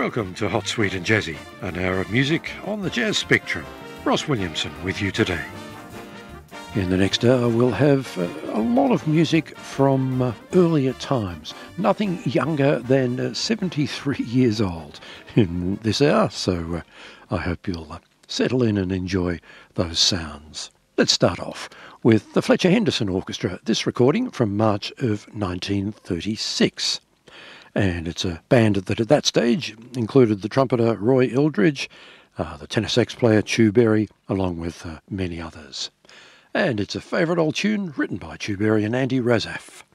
Welcome to Hot, Sweet and Jazzy, an hour of music on the Jazz Spectrum. Ross Williamson with you today. In the next hour we'll have a lot of music from earlier times. Nothing younger than 73 years old in this hour, so I hope you'll settle in and enjoy those sounds. Let's start off with the Fletcher Henderson Orchestra, this recording from March of 1936. And it's a band that at that stage included the trumpeter Roy Eldridge, the tenor sax player Chu Berry, along with many others. And it's a favourite old tune written by Chu Berry and Andy Razaf.